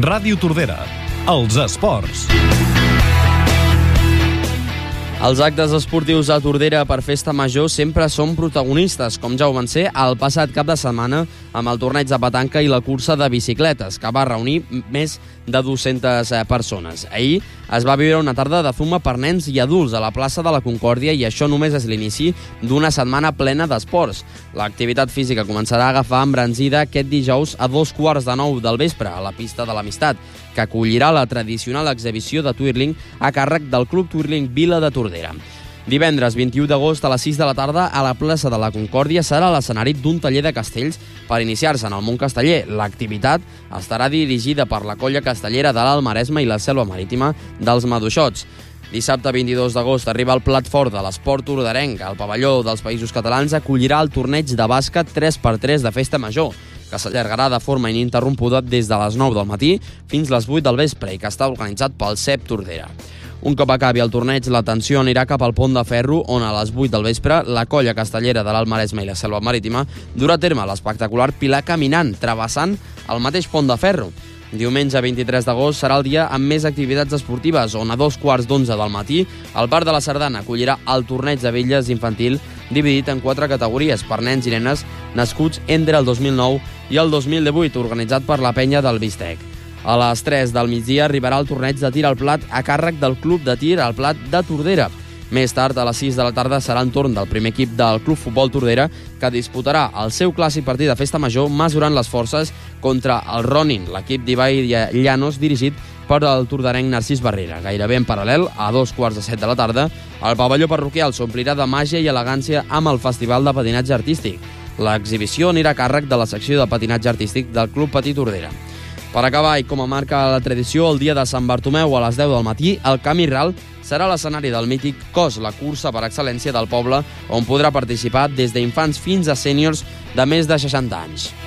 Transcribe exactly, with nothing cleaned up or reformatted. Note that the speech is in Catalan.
Ràdio Tordera, els esports. Els actes esportius a Tordera per Festa Major sempre són protagonistes, com ja ho van ser el passat cap de setmana amb el torneig de petanca i la cursa de bicicletes, que va reunir més de dues-centes persones. Ahir es va viure una tarda de zumba per nens i adults a la plaça de la Concòrdia i això només és l'inici d'una setmana plena d'esports. L'activitat física començarà a agafar embranzida aquest dijous a dos quarts de nou del vespre a la pista de l'Amistat, que acollirà la tradicional exhibició de twirling a càrrec del Club Twirling Vila de Tordera. Divendres vint-i-u d'agost a les sis de la tarda a la plaça de la Concòrdia serà l'escenari d'un taller de castells per iniciar-se en el món casteller. L'activitat estarà dirigida per la colla castellera de l'Alt Maresme i la Selva Marítima dels Maduixots. Dissabte vint-i-dos d'agost arriba el plat fort de l'esport torderenc. El pavelló dels Països Catalans acollirà el torneig de bàsquet tres per tres de Festa Major, que s'allargarà de forma ininterrompuda des de les nou del matí fins les vuit del vespre i que està organitzat pel C E P Tordera. Un cop acabi el torneig, l'atenció anirà cap al Pont de Ferro, on a les vuit del vespre la colla castellera de l'Alt Maresme i la Selva Marítima durà a terme l'espectacular Pilar caminant, travessant el mateix Pont de Ferro. Diumenge vint-i-tres d'agost serà el dia amb més activitats esportives, on a dos quarts d'onze del matí el Bar de la Sardana acollirà el torneig de bitlles infantil dividit en quatre categories per nens i nenes nascuts entre el dos mil nou i el dos mil divuit, organitzat per la penya del Bistec. A les tres del migdia arribarà el torneig de tir al plat a càrrec del Club de Tir al Plat de Tordera. Més tard, a les sis de la tarda, serà en torn del primer equip del Club Futbol Tordera, que disputarà el seu clàssic partit de Festa Major mesurant les forces contra el Ronin, l'equip d'Ibai Llanos dirigit per el torderenc Narcís Barrera. Gairebé en paral·lel, a dos quarts de set de la tarda, el pavelló parroquial s'omplirà de màgia i elegància amb el Festival de Patinatge Artístic. L'exhibició anirà a càrrec de la secció de patinatge artístic del Club Patí Tordera. Per acabar, i com a marca la tradició, el dia de Sant Bartomeu a les deu del matí, el Camí Ral serà l'escenari del mític Cos, la cursa per excel·lència del poble, on podrà participar des d'infants fins a sèniors de més de seixanta anys.